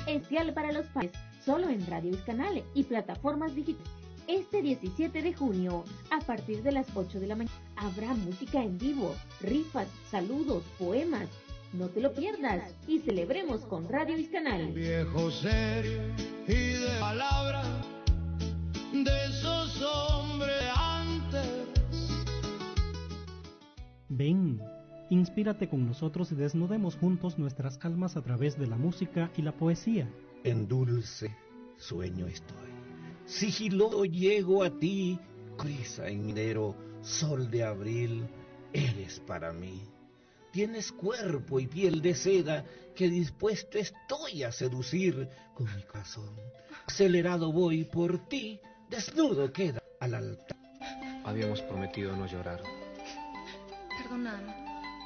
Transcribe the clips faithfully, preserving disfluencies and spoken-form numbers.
especial para los padres, solo en Radio Iscanale y plataformas digitales. Este diecisiete de junio, a partir de las ocho de la mañana, habrá música en vivo, rifas, saludos, poemas. No te lo pierdas y celebremos con Radio Iscanale. Viejo serio y de palabra, de esos hombres antes. Ven, inspírate con nosotros y desnudemos juntos nuestras almas a través de la música y la poesía. En dulce sueño estoy, sigiloso llego a ti, brisa en minero, sol de abril, eres para mí. Tienes cuerpo y piel de seda que dispuesto estoy a seducir con mi corazón. Acelerado voy por ti, desnudo queda al altar. Habíamos prometido no llorar. Perdóname.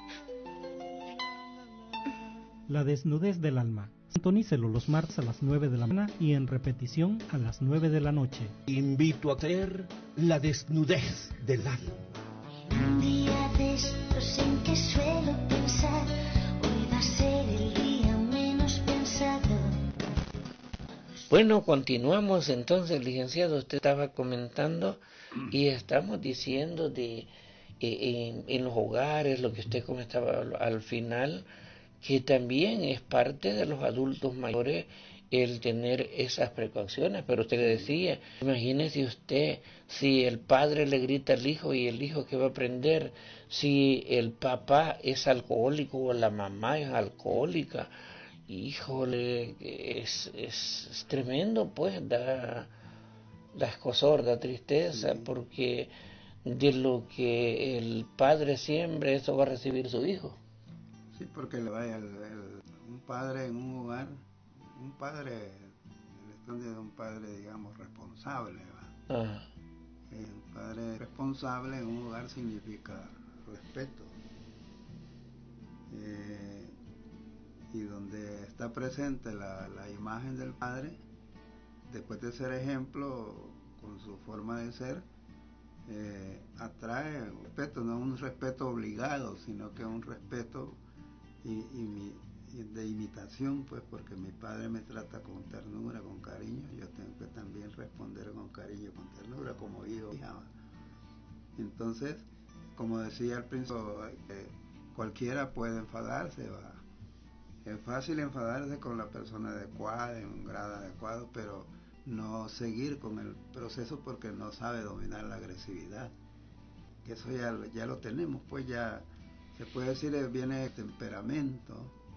La desnudez del alma. Sintonícelo los martes a las nueve de la mañana y en repetición a las nueve de la noche. Invito a hacer la desnudez del alma. Un día de estos en que suelo pensar, hoy va a ser el día menos pensado. Bueno, continuamos entonces, licenciado. Usted estaba comentando y estamos diciendo de eh, en, en los hogares, lo que usted comentaba al, al final, que también es parte de los adultos mayores el tener esas precauciones. Pero usted decía, imagínese usted si el padre le grita al hijo y el hijo que va a aprender, si el papá es alcohólico o la mamá es alcohólica, híjole, es, es, es tremendo, pues da, da escosor, da tristeza, porque de lo que el padre siembra, eso va a recibir su hijo. Sí, porque le vaya el, el, un padre en un hogar, un padre, el estándar de un padre, digamos, responsable, ¿va? Ah. Eh, un padre responsable en un hogar significa respeto. Eh, y donde está presente la, la imagen del padre, después de ser ejemplo con su forma de ser, eh, atrae respeto, no un respeto obligado, sino que un respeto y, y, y de imitación, pues porque mi padre me trata con ternura, con cariño, yo tengo que también responder con cariño, con ternura, como hijo. Entonces, como decía al principio, eh, cualquiera puede enfadarse, ¿va? Es fácil enfadarse con la persona adecuada, en un grado adecuado, pero no seguir con el proceso porque no sabe dominar la agresividad. Que eso ya, ya lo tenemos, pues ya se puede decir viene de temperamento.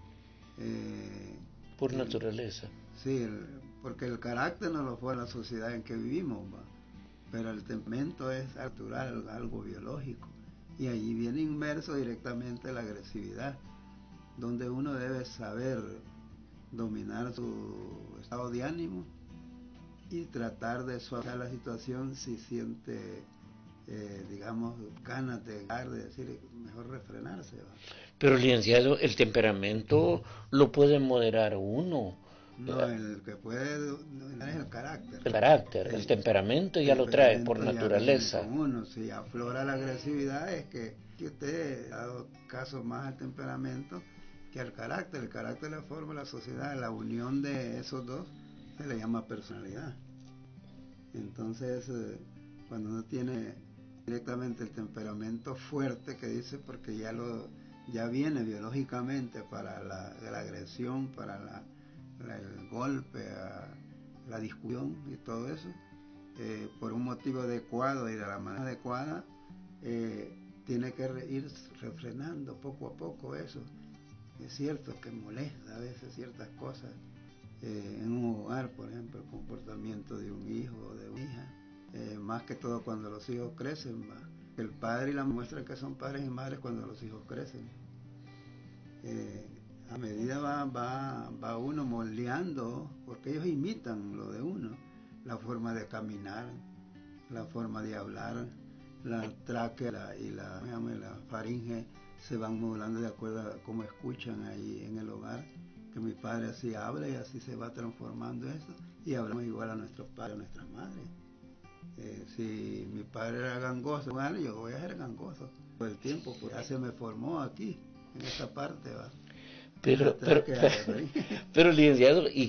Eh, Por naturaleza. Sí, el, porque el carácter no lo fue la sociedad en que vivimos, ¿va? Pero el temperamento es natural, algo biológico. Y allí viene inmerso directamente la agresividad, donde uno debe saber dominar su estado de ánimo y tratar de suavizar la situación si siente, eh, digamos, ganas de, de decir, mejor refrenarse, ¿va? Pero, licenciado, el temperamento lo puede moderar uno. No, el que puede dominar es el carácter. El carácter, el, el temperamento ya el lo trae por naturaleza. Uno, si aflora la agresividad, es que, que usted ha dado caso más al temperamento que al carácter. El carácter la forma la sociedad, la unión de esos dos se le llama personalidad. Entonces, eh, cuando uno tiene directamente el temperamento fuerte, que dice, porque ya lo ya viene biológicamente para la, la agresión, para la, la, el golpe, a, la discusión y todo eso, eh, por un motivo adecuado y de la manera adecuada, eh, tiene que re, ir refrenando poco a poco eso. Es cierto que molesta a veces ciertas cosas eh, en un hogar, por ejemplo, el comportamiento de un hijo o de una hija, eh, más que todo cuando los hijos crecen, ¿va? El padre y la muestran que son padres y madres cuando los hijos crecen. Eh, a medida va, va, va uno moldeando, porque ellos imitan lo de uno, la forma de caminar, la forma de hablar, la tráquea la, y la, la faringe se van modulando de acuerdo a cómo escuchan ahí en el hogar, que mi padre así habla y así se va transformando eso, y hablamos igual a nuestros padres, a nuestras madres. Eh, si mi padre era gangoso, bueno, yo voy a ser gangoso todo el tiempo, porque ya se me formó aquí, en esta parte, ¿va? Pero, pero, pero, pero, licenciado, y